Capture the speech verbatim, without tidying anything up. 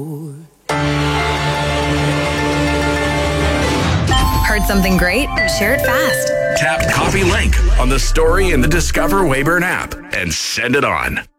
Heard something great? Share it fast. Tap copy link on the story in the Discover Weyburn app and send it on.